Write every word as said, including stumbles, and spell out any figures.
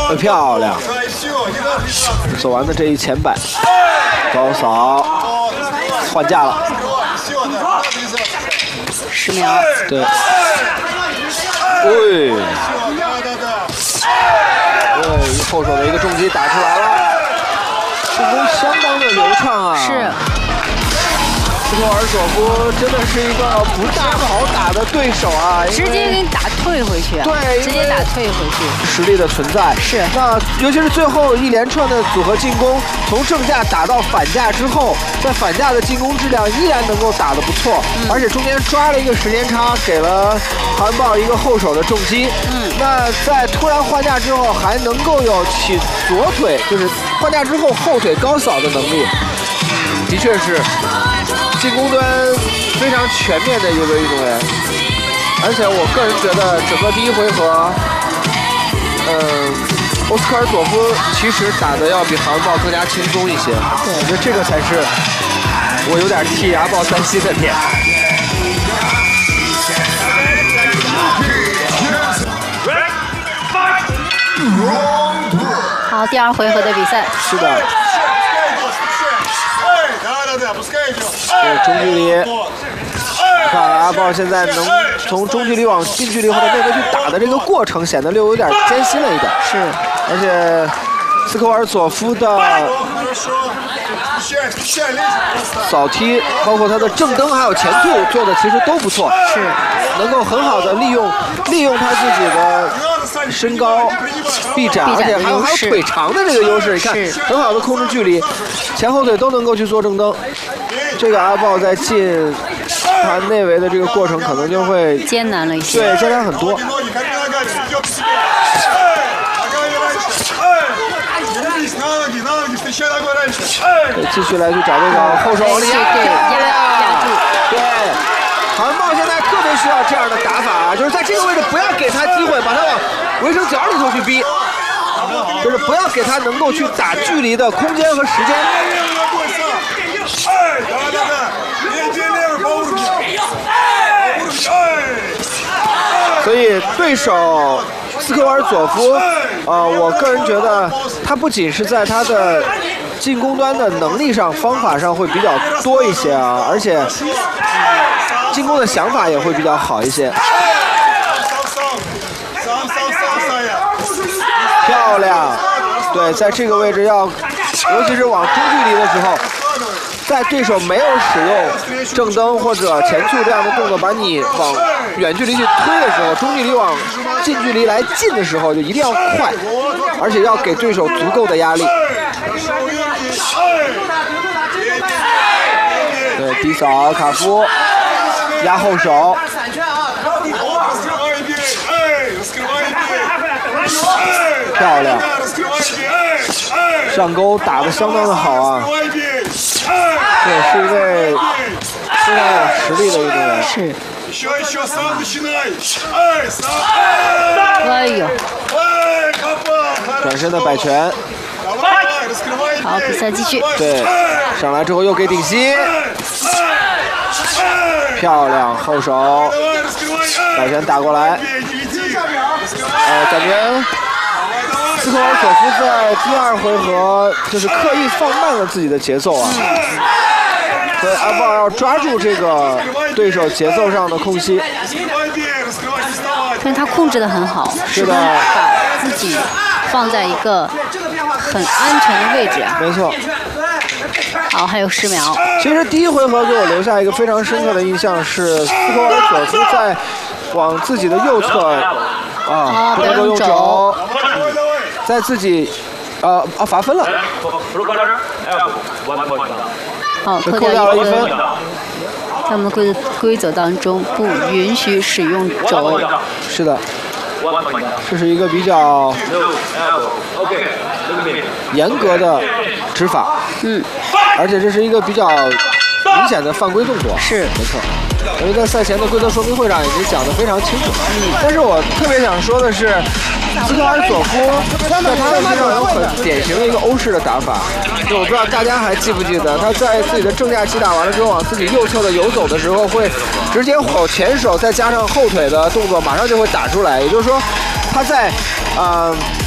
漂亮！走完的这一前摆，高扫，换架了。 十秒。 对。喂。对，后手的一个重击打出来了，进攻相当的流畅啊。 是。 斯科尔佐夫真的是一个不大好打的对手啊， 直接给你打退回去啊！ 对， 直接打退回去， 实力的存在是。 那尤其是最后一连串的组合进攻，从正架打到反架之后，在反架的进攻质量依然能够打得不错，嗯、而且中间抓了一个时间差，给了韩豹一个后手的重击。嗯，那在突然换架之后，还能够有起左腿，就是换架之后后腿高扫的能力，的确是。进攻端非常全面的一个运动员，而且我个人觉得整个第一回合，嗯，欧斯科尔佐夫其实打的要比韩豹更加轻松一些。对，我觉得这个才是我有点替阿豹担心的点。 好，第二回合的比赛。 是的。对，中距离，你看阿豹现在能从中距离往近距离或者内围去打的这个过程，显得略有点艰辛了一点。 是， 而且斯科尔佐夫的扫踢，包括他的正蹬还有前兔做的其实都不错， 是能够很好的利用利用他自己的身高、臂展，而且还有还有腿长的这个优势，你看很好的控制距离，前后腿都能够去做正蹬。这个阿豹在进他内围的这个过程可能就会艰难了一些， 对，艰难很多。对，继续来去找这个后手往里压， 对，压压住。 对，韩豹现在特别需要这样的打法啊，就是在这个位置不要给他机会，把他往围城角里头去逼，就是不要给他能够去打距离的空间和时间。所以对手斯科尔佐夫，呃，我个人觉得他不仅是在他的进攻端的能力上、方法上会比较多一些啊，而且进攻的想法也会比较好一些。漂亮，对，在这个位置要，尤其是往中距离的时候，在对手没有使用正蹬或者前蹴这样的动作把你往远距离去推的时候，中距离往近距离来进的时候，就一定要快，而且要给对手足够的压力。对，低扫卡夫压后手。漂亮，上钩打得相当的好啊！对，是一位非常有实力的运动员。 是。哎呦！ 转身的摆拳。 好，比赛继续。 对，上来之后又给顶膝，漂亮后手，摆拳打过来。呃，感觉斯科尔佐夫在第二回合就是刻意放慢了自己的节奏啊，所以阿豹要抓住这个对手节奏上的空隙。 但他控制得很好， 是的， 把自己放在一个很安全的位置啊。 没错。 好，还有十秒。 其实第一回合给我留下一个非常深刻的印象是斯科尔佐夫在往自己的右侧啊，不能够用肘，嗯、在自己呃啊罚分了。 好， 扣掉了一分。 在我们的规规则当中，不允许使用肘。 是的，这是一个比较严格的执法。嗯，而且这是一个比较明显的犯规动作。 是， 没错。因为在赛前的规则说明会上已经讲得非常清楚。嗯，但是我特别想说的是，斯科尔佐夫在他的身上有很典型的一个欧式的打法。就我不知道大家还记不记得，他在自己的正架击打完了之后，往自己右侧的游走的时候，会直接后前手再加上后腿的动作，马上就会打出来。也就是说，他在呃